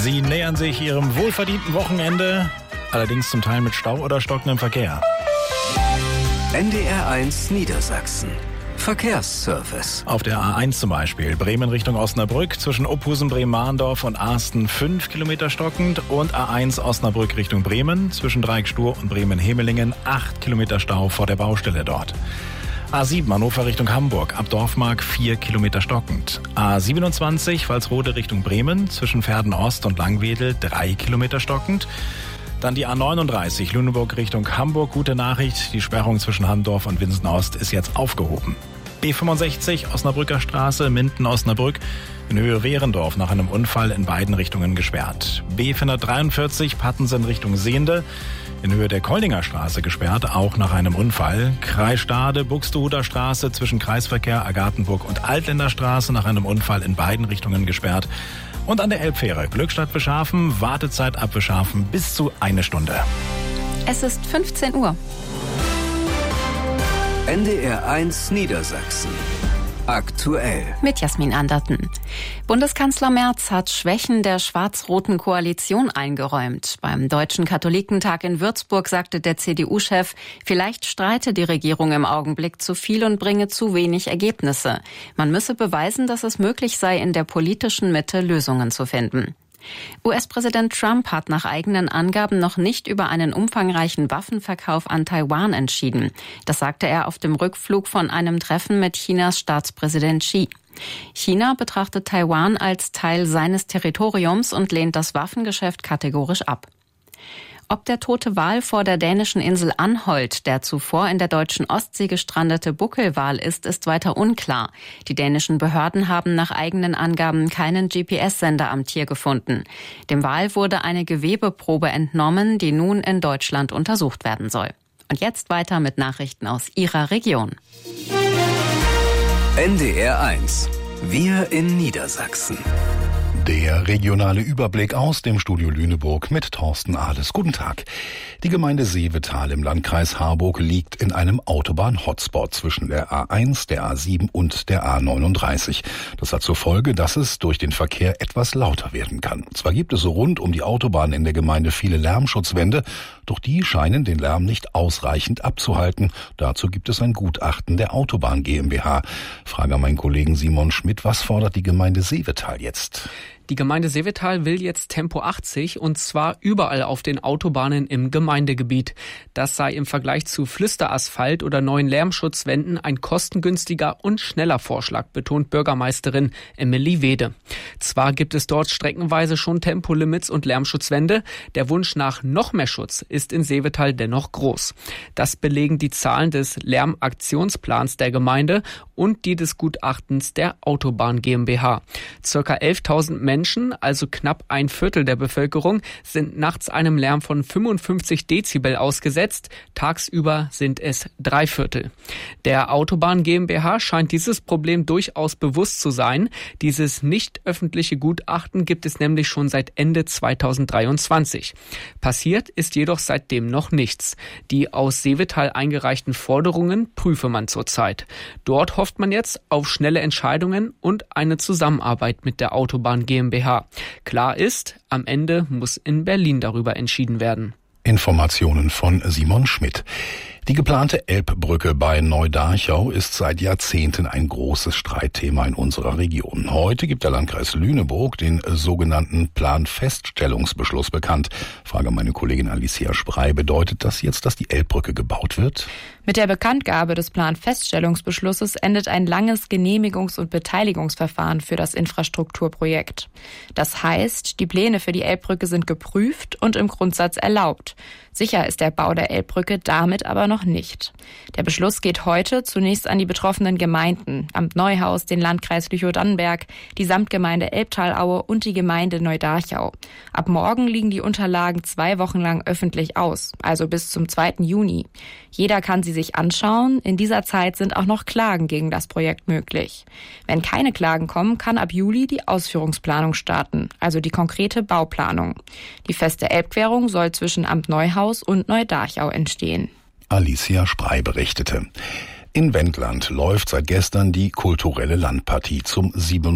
Sie nähern sich ihrem wohlverdienten Wochenende, allerdings zum Teil mit Stau oder stockendem Verkehr. NDR1 Niedersachsen. Verkehrsservice. Auf der A1 zum Beispiel, Bremen Richtung Osnabrück, zwischen Ophusen, Bremen-Mahndorf und Asten 5 Kilometer stockend und A1 Osnabrück Richtung Bremen, zwischen Dreieck-Stur und Bremen-Hemelingen 8 Kilometer Stau vor der Baustelle dort. A7 Hannover Richtung Hamburg, ab Dorfmark 4 Kilometer stockend. A27 Walsrode Richtung Bremen, zwischen Verden Ost und Langwedel 3 Kilometer stockend. Dann die A39 Lüneburg Richtung Hamburg, gute Nachricht, die Sperrung zwischen Handorf und Winsen-Ost ist jetzt aufgehoben. B65 Osnabrücker Straße, Minden-Osnabrück, in Höhe Wehrendorf nach einem Unfall in beiden Richtungen gesperrt. B443 Pattensen Richtung Sehnde, in Höhe der Koldinger Straße gesperrt, auch nach einem Unfall. Kreis Stade, Buxtehuder Straße zwischen Kreisverkehr Agathenburg und Altländer Straße nach einem Unfall in beiden Richtungen gesperrt. Und an der Elbfähre Glückstadt Bescharfen, Wartezeit ab Bescharfen bis zu 1 Stunde. Es ist 15 Uhr. NDR1 Niedersachsen. Aktuell. Mit Jasmin Anderten. Bundeskanzler Merz hat Schwächen der schwarz-roten Koalition eingeräumt. Beim Deutschen Katholikentag in Würzburg sagte der CDU-Chef, vielleicht streite die Regierung im Augenblick zu viel und bringe zu wenig Ergebnisse. Man müsse beweisen, dass es möglich sei, in der politischen Mitte Lösungen zu finden. US-Präsident Trump hat nach eigenen Angaben noch nicht über einen umfangreichen Waffenverkauf an Taiwan entschieden. Das sagte er auf dem Rückflug von einem Treffen mit Chinas Staatspräsident Xi. China betrachtet Taiwan als Teil seines Territoriums und lehnt das Waffengeschäft kategorisch ab. Ob der tote Wal vor der dänischen Insel Anholt der zuvor in der deutschen Ostsee gestrandete Buckelwal ist weiter unklar. Die dänischen Behörden haben nach eigenen Angaben keinen GPS-Sender am Tier gefunden. Dem Wal wurde eine Gewebeprobe entnommen, die nun in Deutschland untersucht werden soll. Und jetzt weiter mit Nachrichten aus Ihrer Region. NDR1. Wir in Niedersachsen. Der regionale Überblick aus dem Studio Lüneburg mit Thorsten Ahles. Guten Tag. Die Gemeinde Seevetal im Landkreis Harburg liegt in einem Autobahn-Hotspot zwischen der A1, der A7 und der A39. Das hat zur Folge, dass es durch den Verkehr etwas lauter werden kann. Zwar gibt es rund um die Autobahn in der Gemeinde viele Lärmschutzwände, doch die scheinen den Lärm nicht ausreichend abzuhalten. Dazu gibt es ein Gutachten der Autobahn GmbH. Frage an meinen Kollegen Simon Schmidt, was fordert die Gemeinde Seevetal jetzt? Die Gemeinde Seevetal will jetzt Tempo 80 und zwar überall auf den Autobahnen im Gemeindegebiet. Das sei im Vergleich zu Flüsterasphalt oder neuen Lärmschutzwänden ein kostengünstiger und schneller Vorschlag, betont Bürgermeisterin Emily Wede. Zwar gibt es dort streckenweise schon Tempolimits und Lärmschutzwände, der Wunsch nach noch mehr Schutz ist in Seevetal dennoch groß. Das belegen die Zahlen des Lärmaktionsplans der Gemeinde und die des Gutachtens der Autobahn GmbH. Circa 11.000 Menschen, also knapp 1/4 der Bevölkerung, sind nachts einem Lärm von 55 Dezibel ausgesetzt. Tagsüber sind es 3/4. Der Autobahn GmbH scheint dieses Problem durchaus bewusst zu sein. Dieses nicht öffentliche Gutachten gibt es nämlich schon seit Ende 2023. Passiert ist jedoch seitdem noch nichts. Die aus Seevetal eingereichten Forderungen prüfe man zurzeit. Dort hofft man jetzt auf schnelle Entscheidungen und eine Zusammenarbeit mit der Autobahn GmbH. Klar ist, am Ende muss in Berlin darüber entschieden werden. Informationen von Simon Schmidt. Die geplante Elbbrücke bei Neudarchau ist seit Jahrzehnten ein großes Streitthema in unserer Region. Heute gibt der Landkreis Lüneburg den sogenannten Planfeststellungsbeschluss bekannt. Frage meine Kollegin Alicia Sprey, bedeutet das jetzt, dass die Elbbrücke gebaut wird? Mit der Bekanntgabe des Planfeststellungsbeschlusses endet ein langes Genehmigungs- und Beteiligungsverfahren für das Infrastrukturprojekt. Das heißt, die Pläne für die Elbbrücke sind geprüft und im Grundsatz erlaubt. Sicher ist der Bau der Elbbrücke damit aber noch nicht. Der Beschluss geht heute zunächst an die betroffenen Gemeinden, Amt Neuhaus, den Landkreis Lüchow-Dannenberg, die Samtgemeinde Elbtalaue und die Gemeinde Neudarchau. Ab morgen liegen die Unterlagen 2 Wochen lang öffentlich aus, also bis zum 2. Juni. Jeder kann sie sich anschauen. In dieser Zeit sind auch noch Klagen gegen das Projekt möglich. Wenn keine Klagen kommen, kann ab Juli die Ausführungsplanung starten, also die konkrete Bauplanung. Die feste Elbquerung soll zwischen Amt Neuhaus und Neudarchau entstehen. Alicia Sprey berichtete. In Wendland läuft seit gestern die kulturelle Landpartie zum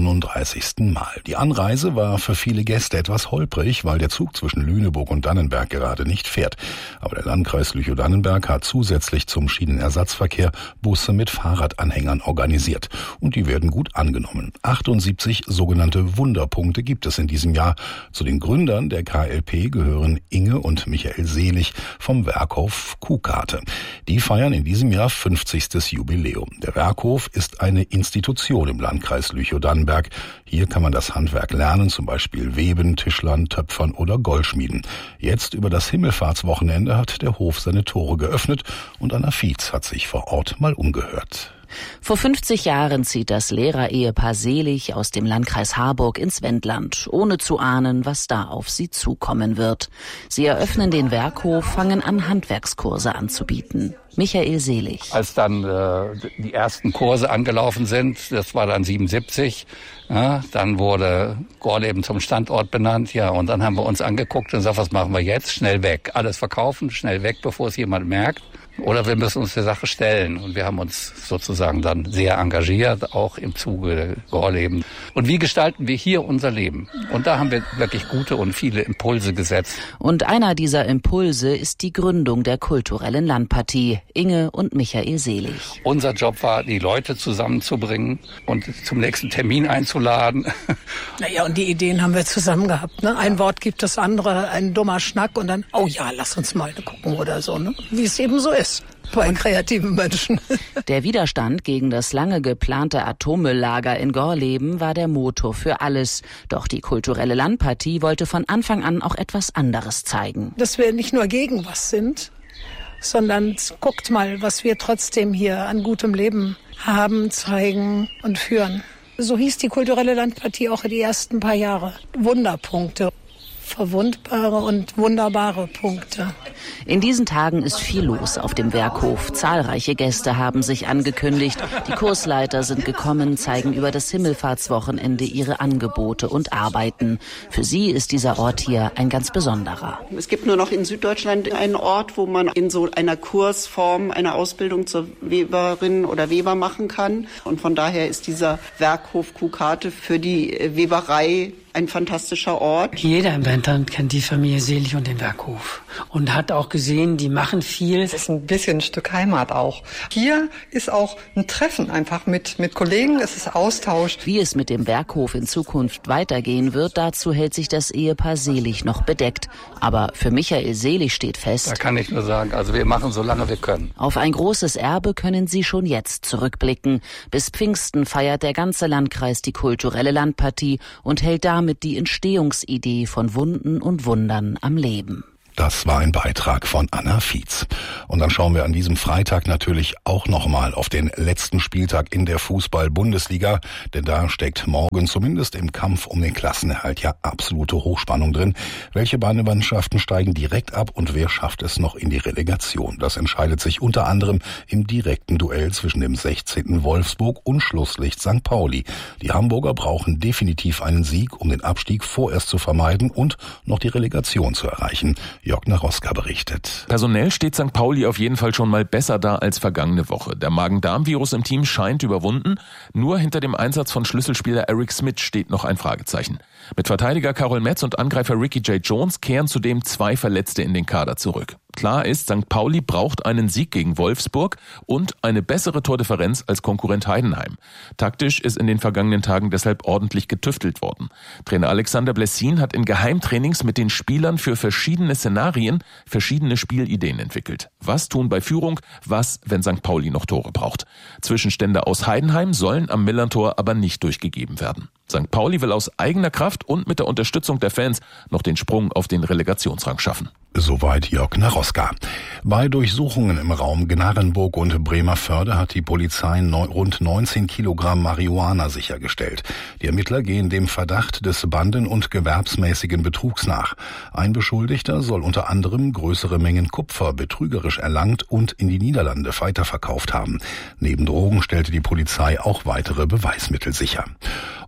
37. Mal. Die Anreise war für viele Gäste etwas holprig, weil der Zug zwischen Lüneburg und Dannenberg gerade nicht fährt. Aber der Landkreis Lüchow-Dannenberg hat zusätzlich zum Schienenersatzverkehr Busse mit Fahrradanhängern organisiert. Und die werden gut angenommen. 78 sogenannte Wunderpunkte gibt es in diesem Jahr. Zu den Gründern der KLP gehören Inge und Michael Seelig vom Werkhof Kuhkarte. Die feiern in diesem Jahr 50. Jubiläum. Der Werkhof ist eine Institution im Landkreis Lüchow-Dannenberg. Hier kann man das Handwerk lernen, zum Beispiel Weben, Tischlern, Töpfern oder Goldschmieden. Jetzt über das Himmelfahrtswochenende hat der Hof seine Tore geöffnet und Anna Fietz hat sich vor Ort mal umgehört. Vor 50 Jahren zieht das Lehrerehepaar Seelig aus dem Landkreis Harburg ins Wendland, ohne zu ahnen, was da auf sie zukommen wird. Sie eröffnen den Werkhof, fangen an, Handwerkskurse anzubieten. Michael Seelig. Als dann die ersten Kurse angelaufen sind, das war dann 77, ja, dann wurde Gorleben zum Standort benannt, ja, und dann haben wir uns angeguckt und gesagt, was machen wir jetzt? Schnell weg. Alles verkaufen, schnell weg, bevor es jemand merkt. Oder wir müssen uns der Sache stellen. Und wir haben uns sozusagen dann sehr engagiert, auch im Zuge Gorleben. Und wie gestalten wir hier unser Leben? Und da haben wir wirklich gute und viele Impulse gesetzt. Und einer dieser Impulse ist die Gründung der kulturellen Landpartie, Inge und Michael Seelig. Unser Job war, die Leute zusammenzubringen und zum nächsten Termin einzuladen. Naja, und die Ideen haben wir zusammen gehabt. Ne? Ein Wort gibt das andere, ein dummer Schnack und dann, oh ja, lass uns mal gucken oder so. Ne? Wie es eben so ist. Bei kreativen Menschen. Der Widerstand gegen das lange geplante Atommülllager in Gorleben war der Motor für alles. Doch die kulturelle Landpartie wollte von Anfang an auch etwas anderes zeigen. Dass wir nicht nur gegen was sind, sondern guckt mal, was wir trotzdem hier an gutem Leben haben, zeigen und führen. So hieß die kulturelle Landpartie auch die ersten paar Jahre. Wunderpunkte. Verwundbare und wunderbare Punkte. In diesen Tagen ist viel los auf dem Werkhof. Zahlreiche Gäste haben sich angekündigt. Die Kursleiter sind gekommen, zeigen über das Himmelfahrtswochenende ihre Angebote und Arbeiten. Für sie ist dieser Ort hier ein ganz besonderer. Es gibt nur noch in Süddeutschland einen Ort, wo man in so einer Kursform eine Ausbildung zur Weberin oder Weber machen kann. Und von daher ist dieser Werkhof Kuhkarte für die Weberei ein fantastischer Ort. Jeder im Wendland kennt die Familie Seelig und den Werkhof und hat auch gesehen, die machen viel. Es ist ein bisschen ein Stück Heimat auch. Hier ist auch ein Treffen einfach mit Kollegen, es ist Austausch. Wie es mit dem Werkhof in Zukunft weitergehen wird, dazu hält sich das Ehepaar Seelig noch bedeckt. Aber für Michael Seelig steht fest, da kann ich nur sagen, also wir machen, solange wir können. Auf ein großes Erbe können sie schon jetzt zurückblicken. Bis Pfingsten feiert der ganze Landkreis die kulturelle Landpartie und hält damit die Entstehungsidee von Wunden und Wundern am Leben. Das war ein Beitrag von Anna Fietz. Und dann schauen wir an diesem Freitag natürlich auch nochmal auf den letzten Spieltag in der Fußball-Bundesliga. Denn da steckt morgen zumindest im Kampf um den Klassenerhalt ja absolute Hochspannung drin. Welche beiden Mannschaften steigen direkt ab und wer schafft es noch in die Relegation? Das entscheidet sich unter anderem im direkten Duell zwischen dem 16. Wolfsburg und Schlusslicht St. Pauli. Die Hamburger brauchen definitiv einen Sieg, um den Abstieg vorerst zu vermeiden und noch die Relegation zu erreichen. Jörg Naroska berichtet. Personell steht St. Pauli auf jeden Fall schon mal besser da als vergangene Woche. Der Magen-Darm-Virus im Team scheint überwunden. Nur hinter dem Einsatz von Schlüsselspieler Eric Smith steht noch ein Fragezeichen. Mit Verteidiger Karol Metz und Angreifer Ricky J. Jones kehren zudem 2 Verletzte in den Kader zurück. Klar ist, St. Pauli braucht einen Sieg gegen Wolfsburg und eine bessere Tordifferenz als Konkurrent Heidenheim. Taktisch ist in den vergangenen Tagen deshalb ordentlich getüftelt worden. Trainer Alexander Blessin hat in Geheimtrainings mit den Spielern für verschiedene Szenarien verschiedene Spielideen entwickelt. Was tun bei Führung, was, wenn St. Pauli noch Tore braucht. Zwischenstände aus Heidenheim sollen am Millerntor aber nicht durchgegeben werden. St. Pauli will aus eigener Kraft und mit der Unterstützung der Fans noch den Sprung auf den Relegationsrang schaffen. Soweit Jörg Naroska. Bei Durchsuchungen im Raum Gnarrenburg und Bremervörde hat die Polizei rund 19 Kilogramm Marihuana sichergestellt. Die Ermittler gehen dem Verdacht des banden- und gewerbsmäßigen Betrugs nach. Ein Beschuldigter soll unter anderem größere Mengen Kupfer betrügerisch erlangt und in die Niederlande weiterverkauft haben. Neben Drogen stellte die Polizei auch weitere Beweismittel sicher.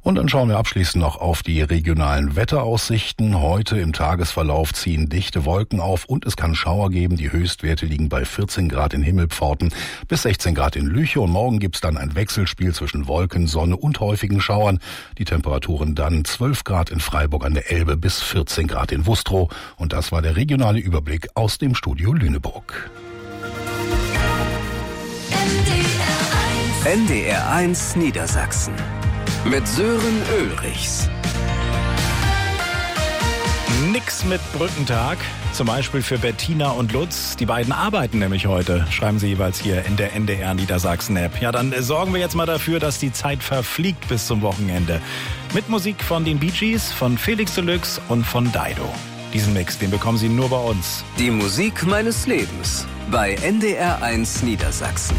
Und dann schauen wir abschließend noch auf die regionalen Wetteraussichten. Heute im Tagesverlauf ziehen dichte Wolken auf und es kann Schauer geben. Die Höchstwerte liegen bei 14 Grad in Himmelpforten bis 16 Grad in Lüchow. Und morgen gibt's dann ein Wechselspiel zwischen Wolken, Sonne und häufigen Schauern. Die Temperaturen dann 12 Grad in Freiburg an der Elbe bis 14 Grad in Wustrow. Und das war der regionale Überblick aus dem Studio Lüneburg. NDR1 Niedersachsen mit Sören Ulrichs. Nix mit Brückentag, zum Beispiel für Bettina und Lutz. Die beiden arbeiten nämlich heute, schreiben sie jeweils hier in der NDR Niedersachsen-App. Ja, dann sorgen wir jetzt mal dafür, dass die Zeit verfliegt bis zum Wochenende. Mit Musik von den Bee Gees, von Felix Deluxe und von Dido. Diesen Mix, den bekommen Sie nur bei uns. Die Musik meines Lebens bei NDR1 Niedersachsen.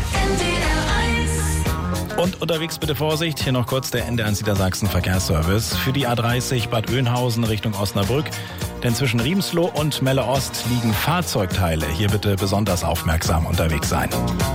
Und unterwegs bitte Vorsicht, hier noch kurz der NDR1 Niedersachsen Verkehrsservice für die A30 Bad Oeynhausen Richtung Osnabrück. Denn zwischen Riemsloh und Melle Ost liegen Fahrzeugteile. Hier bitte besonders aufmerksam unterwegs sein.